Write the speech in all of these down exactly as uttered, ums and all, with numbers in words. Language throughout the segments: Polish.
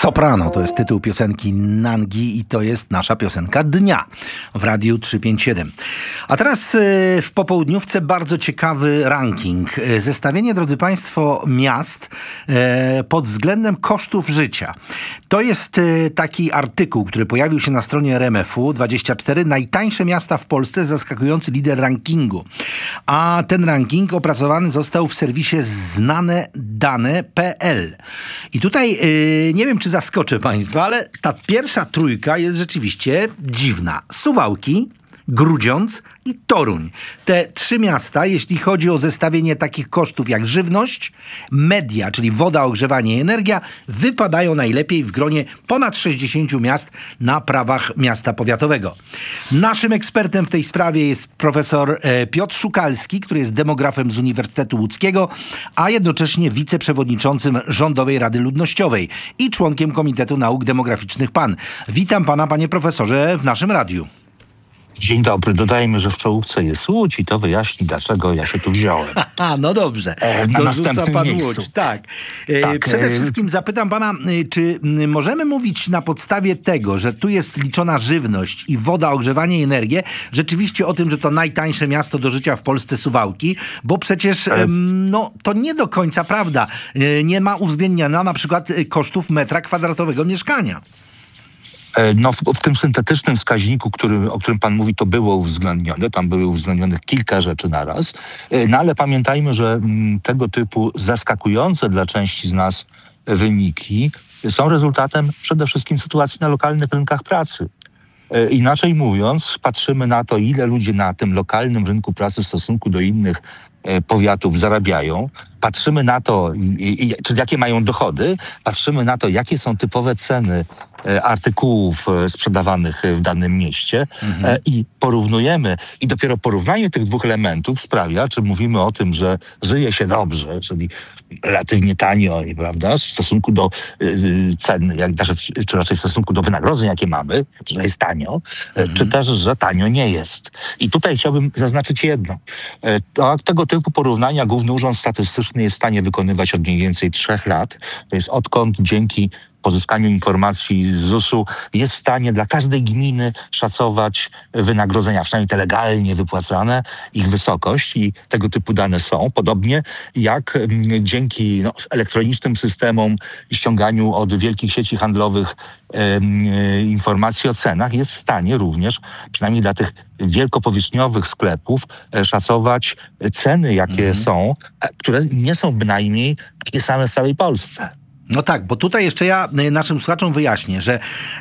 Soprano to jest tytuł piosenki Nangi i to jest nasza piosenka dnia w Radiu trzysta pięćdziesiąt siedem. A teraz w popołudniówce bardzo ciekawy ranking. Zestawienie, drodzy Państwo, miast pod względem kosztów życia. To jest taki artykuł, który pojawił się na stronie R M F u dwadzieścia cztery. Najtańsze miasta w Polsce, zaskakujący lider rankingu. A ten ranking opracowany został w serwisie znane dane kropka p l. I tutaj yy, nie wiem, czy zaskoczę Państwa, ale ta pierwsza trójka jest rzeczywiście dziwna. Suwałki, Grudziądz i Toruń. Te trzy miasta, jeśli chodzi o zestawienie takich kosztów jak żywność, media, czyli woda, ogrzewanie i energia, wypadają najlepiej w gronie ponad sześćdziesięciu miast na prawach miasta powiatowego. Naszym ekspertem w tej sprawie jest profesor e, Piotr Szukalski, który jest demografem z Uniwersytetu Łódzkiego, a jednocześnie wiceprzewodniczącym Rządowej Rady Ludnościowej i członkiem Komitetu Nauk Demograficznych P A N. Witam pana, panie profesorze, w naszym radiu. Dzień dobry. Dodajmy, że w czołówce jest Łódź i to wyjaśni, dlaczego ja się tu wziąłem. Aha, no dobrze. E, na Dorzuca pan miejscu. Łódź. Tak. E, tak. Przede wszystkim zapytam pana, czy możemy mówić na podstawie tego, że tu jest liczona żywność i woda, ogrzewanie i energię, rzeczywiście o tym, że to najtańsze miasto do życia w Polsce Suwałki, bo przecież e... no, to nie do końca prawda. E, nie ma uwzględniania na przykład kosztów metra kwadratowego mieszkania. No, w, w tym syntetycznym wskaźniku, który, o którym pan mówi, to było uwzględnione. Tam były uwzględnionych kilka rzeczy naraz. No ale pamiętajmy, że m, tego typu zaskakujące dla części z nas wyniki są rezultatem przede wszystkim sytuacji na lokalnych rynkach pracy. E, inaczej mówiąc, patrzymy na to, ile ludzie na tym lokalnym rynku pracy w stosunku do innych e, powiatów zarabiają. Patrzymy na to, i, i, czyli jakie mają dochody, patrzymy na to, jakie są typowe ceny e, artykułów e, sprzedawanych w danym mieście mhm. e, i porównujemy. I dopiero porównanie tych dwóch elementów sprawia, czy mówimy o tym, że żyje się dobrze, czyli relatywnie tanio, prawda, w stosunku do y, cen, jak, czy raczej w stosunku do wynagrodzeń, jakie mamy, czy że jest tanio, mhm. czy też, że tanio nie jest. I tutaj chciałbym zaznaczyć jedno. E, to, tego typu porównania Główny Urząd Statystyczny jest w stanie wykonywać od mniej więcej trzech lat. To jest odkąd dzięki pozyskaniu informacji z Z U S-u jest w stanie dla każdej gminy szacować wynagrodzenia, przynajmniej te legalnie wypłacane, ich wysokość i tego typu dane są. Podobnie jak m, dzięki no, elektronicznym systemom i ściąganiu od wielkich sieci handlowych em, informacji o cenach jest w stanie również, przynajmniej dla tych wielkopowierzchniowych sklepów, e, szacować ceny, jakie mhm. są, e, które nie są bynajmniej takie same w całej Polsce. No tak, bo tutaj jeszcze ja naszym słuchaczom wyjaśnię, że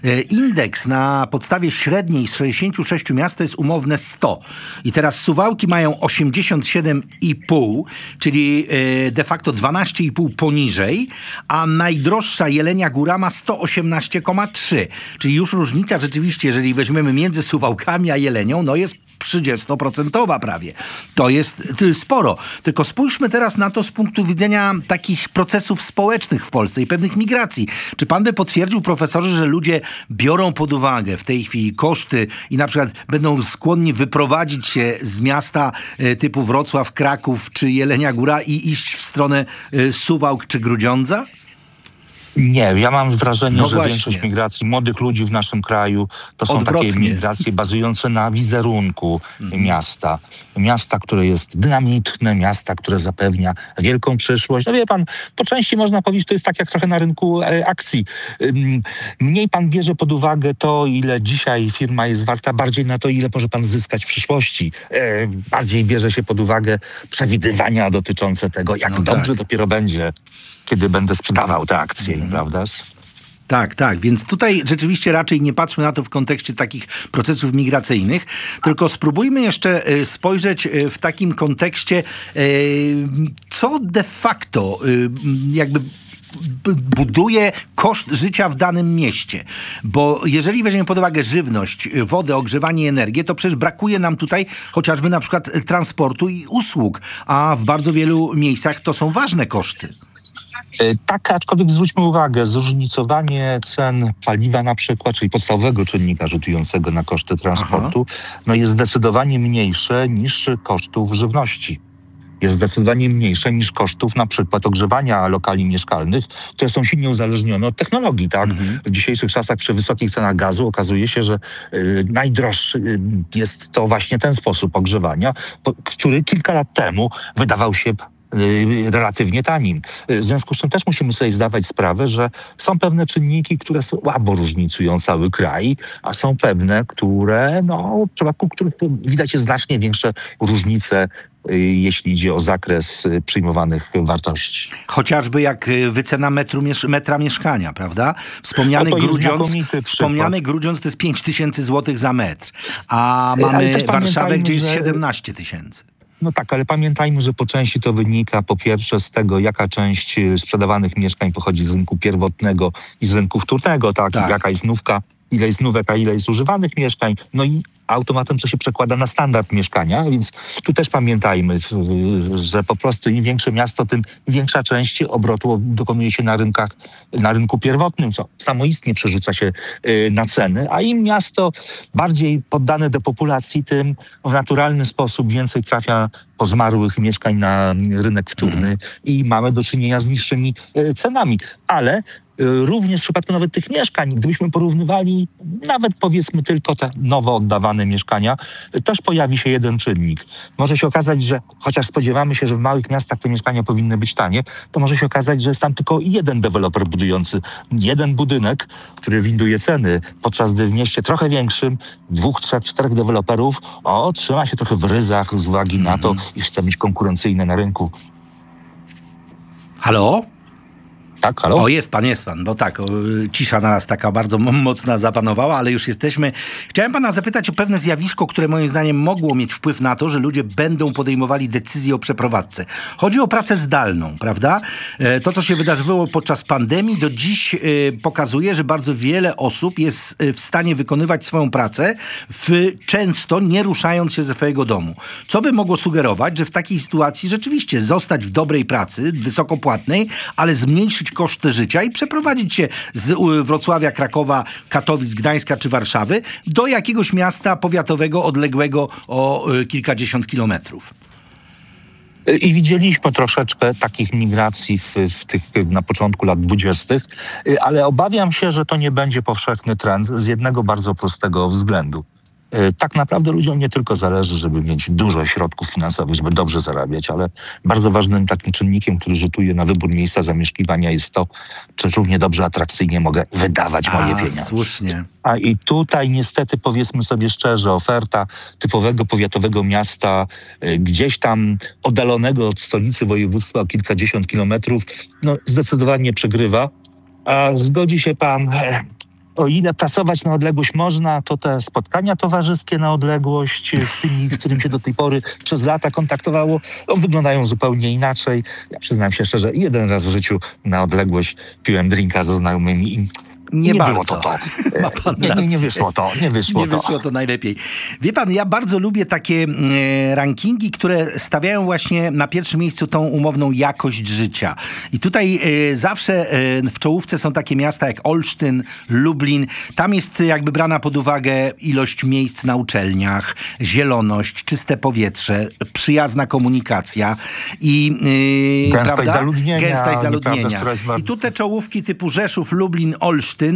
indeks na podstawie średniej z sześćdziesięciu sześciu miast to jest umowne sto. I teraz Suwałki mają osiemdziesiąt siedem i pół, czyli de facto dwanaście i pół poniżej, a najdroższa Jelenia Góra ma sto osiemnaście przecinek trzy. Czyli już różnica rzeczywiście, jeżeli weźmiemy między Suwałkami a Jelenią, no jest trzydziestoprocentowa prawie. To jest sporo. Tylko spójrzmy teraz na to z punktu widzenia takich procesów społecznych w Polsce i pewnych migracji. Czy pan by potwierdził, profesorze, że ludzie biorą pod uwagę w tej chwili koszty i na przykład będą skłonni wyprowadzić się z miasta typu Wrocław, Kraków czy Jelenia Góra i iść w stronę Suwałk czy Grudziądza? Nie, ja mam wrażenie, no że właśnie. większość migracji młodych ludzi w naszym kraju to są Odwrotnie. takie migracje bazujące na wizerunku mhm. miasta. Miasta, które jest dynamiczne, miasta, które zapewnia wielką przyszłość. No wie pan, po części można powiedzieć, to jest tak jak trochę na rynku e, akcji. Ym, mniej pan bierze pod uwagę to, ile dzisiaj firma jest warta, bardziej na to, ile może pan zyskać w przyszłości. E, bardziej bierze się pod uwagę przewidywania dotyczące tego, jak no dobrze tak. dopiero będzie, kiedy będę sprzedawał te akcje, mhm. prawda? Tak, tak, więc tutaj rzeczywiście raczej nie patrzmy na to w kontekście takich procesów migracyjnych, tylko spróbujmy jeszcze spojrzeć w takim kontekście, co de facto jakby buduje koszt życia w danym mieście. Bo jeżeli weźmiemy pod uwagę żywność, wodę, ogrzewanie i energię, to przecież brakuje nam tutaj chociażby na przykład transportu i usług, a w bardzo wielu miejscach to są ważne koszty. Tak, aczkolwiek zwróćmy uwagę, zróżnicowanie cen paliwa na przykład, czyli podstawowego czynnika rzutującego na koszty transportu, Aha. no jest zdecydowanie mniejsze niż kosztów żywności. jest zdecydowanie mniejsze niż kosztów na przykład ogrzewania lokali mieszkalnych, które są silnie uzależnione od technologii, tak? Mhm. W dzisiejszych czasach przy wysokich cenach gazu okazuje się, że y, najdroższy y, jest to właśnie ten sposób ogrzewania, po, który kilka lat temu wydawał się relatywnie tanim. W związku z czym też musimy sobie zdawać sprawę, że są pewne czynniki, które słabo różnicują cały kraj, a są pewne, które, no, w przypadku których widać jest znacznie większe różnice, jeśli idzie o zakres przyjmowanych wartości. Chociażby jak wycena metru, metra mieszkania, prawda? Wspomniany no Grudziądz, wspomniany Grudziądz to jest pięć tysięcy złotych za metr, a mamy Warszawę, gdzie jest siedemnaście tysięcy. No tak, ale pamiętajmy, że po części to wynika po pierwsze z tego, jaka część sprzedawanych mieszkań pochodzi z rynku pierwotnego i z rynku wtórnego, tak? tak. Jaka jest nówka, ile jest nówek, a ile jest używanych mieszkań. No i automatem to się przekłada na standard mieszkania, więc tu też pamiętajmy, że po prostu im większe miasto, tym większa część obrotu dokonuje się na rynkach, na rynku pierwotnym, co samoistnie przerzuca się na ceny, a im miasto bardziej poddane depopulacji, tym w naturalny sposób więcej trafia pozmarłych mieszkań na rynek wtórny mm. i mamy do czynienia z niższymi cenami. Ale również w przypadku nawet tych mieszkań, gdybyśmy porównywali nawet powiedzmy tylko te nowo oddawane mieszkania, też pojawi się jeden czynnik. Może się okazać, że chociaż spodziewamy się, że w małych miastach te mieszkania powinny być tanie, to może się okazać, że jest tam tylko jeden deweloper budujący jeden budynek, który winduje ceny, podczas gdy w mieście trochę większym, dwóch, trzech, czterech deweloperów, o, trzyma się trochę w ryzach z uwagi mm-hmm. na to, iż chce być konkurencyjny na rynku. Halo? Tak, halo? O, jest pan, jest pan, bo tak, o, cisza na nas taka bardzo mocna zapanowała, ale już jesteśmy. Chciałem pana zapytać o pewne zjawisko, które moim zdaniem mogło mieć wpływ na to, że ludzie będą podejmowali decyzje o przeprowadzce. Chodzi o pracę zdalną, prawda? E, to, co się wydarzyło podczas pandemii, do dziś e, pokazuje, że bardzo wiele osób jest w stanie wykonywać swoją pracę, w, często nie ruszając się ze swojego domu. Co by mogło sugerować, że w takiej sytuacji rzeczywiście zostać w dobrej pracy, wysokopłatnej, ale zmniejszyć koszty życia i przeprowadzić się z Wrocławia, Krakowa, Katowic, Gdańska czy Warszawy do jakiegoś miasta powiatowego odległego o kilkadziesiąt kilometrów. I widzieliśmy troszeczkę takich migracji w, w tych, na początku lat dwudziestych, ale obawiam się, że to nie będzie powszechny trend z jednego bardzo prostego względu. Tak naprawdę ludziom nie tylko zależy, żeby mieć dużo środków finansowych, żeby dobrze zarabiać, ale bardzo ważnym takim czynnikiem, który rzutuje na wybór miejsca zamieszkiwania, jest to, czy równie dobrze atrakcyjnie mogę wydawać moje A, pieniądze. Słusznie. A i tutaj niestety, powiedzmy sobie szczerze, oferta typowego powiatowego miasta, gdzieś tam oddalonego od stolicy województwa o kilkadziesiąt kilometrów, no zdecydowanie przegrywa. A zgodzi się pan... O ile pracować na odległość można, to te spotkania towarzyskie na odległość z tymi, z którymi się do tej pory przez lata kontaktowało, no, wyglądają zupełnie inaczej. Ja przyznam się szczerze, jeden raz w życiu na odległość piłem drinka ze znajomymi i Nie, nie bardzo. Było to, to. Ma pan nie, nie, nie wyszło to, nie wyszło nie to. Nie wyszło to najlepiej. Wie pan, ja bardzo lubię takie e, rankingi, które stawiają właśnie na pierwszym miejscu tą umowną jakość życia. I tutaj e, zawsze e, w czołówce są takie miasta jak Olsztyn, Lublin. Tam jest jakby brana pod uwagę ilość miejsc na uczelniach, zieloność, czyste powietrze, przyjazna komunikacja i e, gęstość prawda? zaludnienia. Gęstość zaludnienia. Nieprawda, I tu te czołówki typu Rzeszów, Lublin, Olsztyn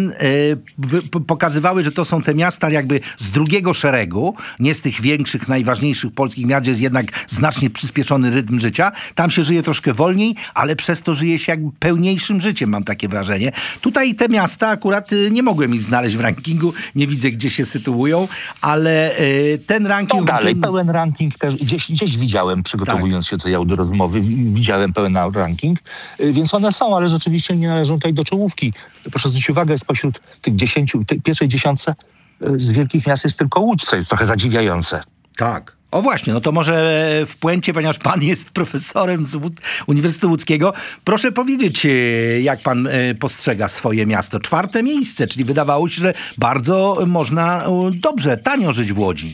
pokazywały, że to są te miasta jakby z drugiego szeregu, nie z tych większych, najważniejszych polskich miast, gdzie jest jednak znacznie przyspieszony rytm życia. Tam się żyje troszkę wolniej, ale przez to żyje się jakby pełniejszym życiem, mam takie wrażenie. Tutaj te miasta akurat nie mogłem ich znaleźć w rankingu, nie widzę, gdzie się sytuują, ale ten ranking... To dalej, ten... pełen ranking też, gdzieś, gdzieś widziałem, przygotowując tak. się tutaj do rozmowy, widziałem pełen ranking, więc one są, ale rzeczywiście nie należą tutaj do czołówki. Proszę zwrócić uwagę, spośród tych dziesięciu, tej pierwszej dziesiątce z wielkich miast jest tylko Łódź, co jest trochę zadziwiające. Tak. O właśnie, no to może w puencie, ponieważ pan jest profesorem z Łód- Uniwersytetu Łódzkiego, proszę powiedzieć, jak pan postrzega swoje miasto. Czwarte miejsce, czyli wydawało się, że bardzo można dobrze, tanio żyć w Łodzi.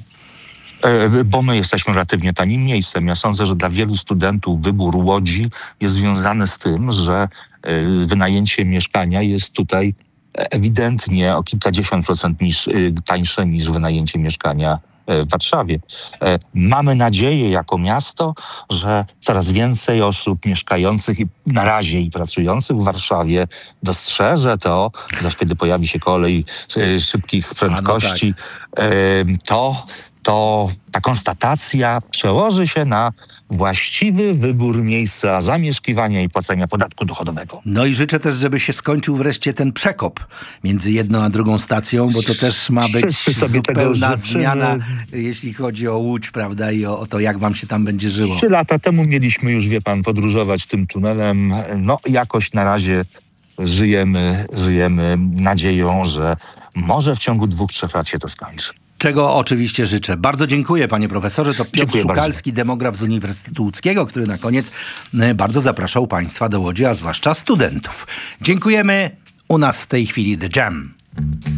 Bo my jesteśmy relatywnie tanim miejscem. Ja sądzę, że dla wielu studentów wybór Łodzi jest związany z tym, że wynajęcie mieszkania jest tutaj ewidentnie o kilkadziesiąt procent niż, tańsze niż wynajęcie mieszkania w Warszawie. Mamy nadzieję jako miasto, że coraz więcej osób mieszkających i na razie i pracujących w Warszawie dostrzeże to, zaś kiedy pojawi się kolej szybkich prędkości, A no tak. to, to ta konstatacja przełoży się na właściwy wybór miejsca zamieszkiwania i płacenia podatku dochodowego. No i życzę też, żeby się skończył wreszcie ten przekop między jedną a drugą stacją, bo to też ma być zupełna zmiana, jeśli chodzi o Łódź, prawda, i o, o to, jak wam się tam będzie żyło. Trzy lata temu mieliśmy już, wie pan, podróżować tym tunelem. No jakoś na razie żyjemy, żyjemy nadzieją, że może w ciągu dwóch, trzech lat się to skończy. Czego oczywiście życzę. Bardzo dziękuję, panie profesorze. To Piotr Dziękuję Szukalski, bardzo. demograf z Uniwersytetu Łódzkiego, który na koniec bardzo zapraszał państwa do Łodzi, a zwłaszcza studentów. Dziękujemy. U nas w tej chwili The Jam.